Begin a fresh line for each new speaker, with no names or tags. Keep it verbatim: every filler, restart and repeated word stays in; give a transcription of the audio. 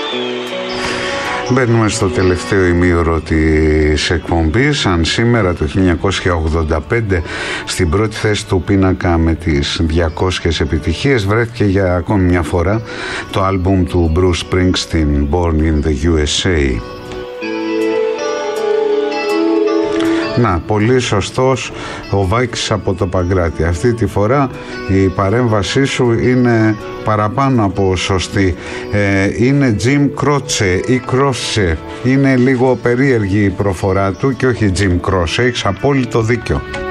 Μπαίνουμε στο τελευταίο ημίωρο της εκπομπής. Αν σήμερα το χίλια εννιακόσια ογδόντα πέντε στην πρώτη θέση του πίνακα με τις διακόσιες επιτυχίες βρέθηκε για ακόμη μια φορά το άλμπουμ του Bruce Springsteen, Born in the γιου ες έι. Να, πολύ σωστός ο Βάικης από το Παγκράτη. Αυτή τη φορά η παρέμβασή σου είναι παραπάνω από σωστή. Ε, είναι Jim Croce ή Croce. Είναι λίγο περίεργη η προφορά του και όχι Jim Croce. Έχεις απόλυτο δίκιο.